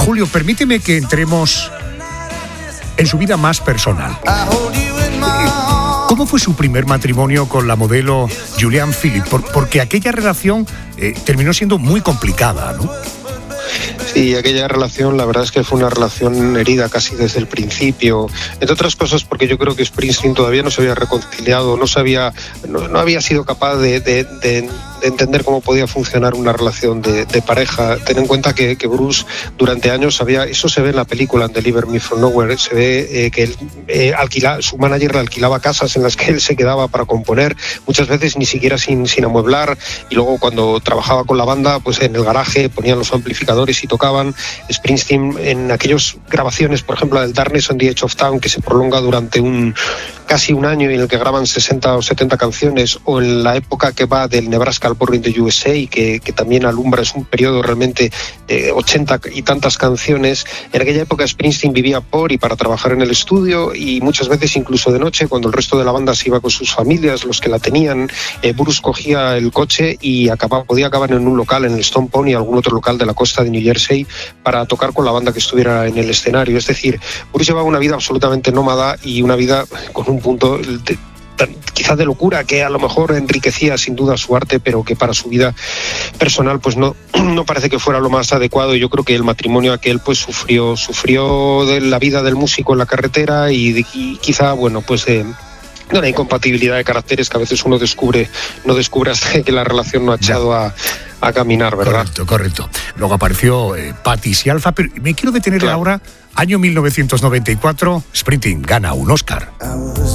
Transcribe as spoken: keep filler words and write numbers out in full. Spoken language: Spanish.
Julio, permíteme que entremos en su vida más personal. ¿Cómo fue su primer matrimonio con la modelo Julianne Phillips? Por, porque aquella relación eh, terminó siendo muy complicada, ¿no? Sí, aquella relación, la verdad es que fue una relación herida casi desde el principio, entre otras cosas porque yo creo que Springsteen todavía no se había reconciliado, no se había, no, no había sido capaz de, de, de, de entender cómo podía funcionar una relación de, de pareja. Ten en cuenta que, que Bruce durante años había, eso se ve en la película en Deliver Me From Nowhere, se ve eh, que él, eh, alquila, su manager le alquilaba casas en las que él se quedaba para componer, muchas veces ni siquiera sin, sin amueblar, y luego cuando trabajaba con la banda, pues en el garaje ponían los amplificadores y tocaban. Springsteen en aquellas grabaciones, por ejemplo, del Darkness on the Edge of Town, que se prolonga durante un casi un año y en el que graban sesenta o setenta canciones, o en la época que va del Nebraska al Born in the U S A, que, que también alumbra, es un periodo realmente de ochenta y tantas canciones. En aquella época Springsteen vivía por y para trabajar en el estudio, y muchas veces incluso de noche, cuando el resto de la banda se iba con sus familias, los que la tenían, eh, Bruce cogía el coche y acababa, podía acabar en un local, en el Stone Pony, algún otro local de la costa de New Jersey, para tocar con la banda que estuviera en el escenario. Es decir, Bruce llevaba una vida absolutamente nómada y una vida con un punto de, quizás de locura, que a lo mejor enriquecía sin duda su arte, pero que para su vida personal pues no, no parece que fuera lo más adecuado. Y yo creo que el matrimonio aquel pues sufrió, sufrió de la vida del músico en la carretera y, de, y quizá, bueno, pues de, de una incompatibilidad de caracteres que a veces uno descubre, no descubre hasta que la relación no ha echado a a caminar, ¿verdad? Correcto, correcto. Luego apareció eh, Patti Scialfa, pero me quiero detener, claro, ahora, año mil novecientos noventa y cuatro, Springsteen gana un Oscar.